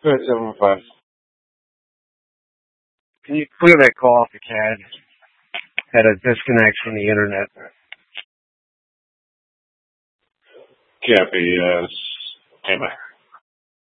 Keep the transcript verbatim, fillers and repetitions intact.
Go ahead, seven one five. Can you clear that call off the C A D? Had a disconnect from the internet. Copy, yes. Anyway.